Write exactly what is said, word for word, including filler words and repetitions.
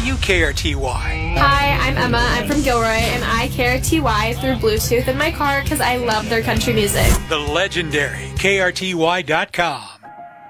you K R T Y? Hi, I'm Emma. I'm from Gilroy, and I K R T Y through Bluetooth in my car because I love their country music. The legendary K R T Y dot com.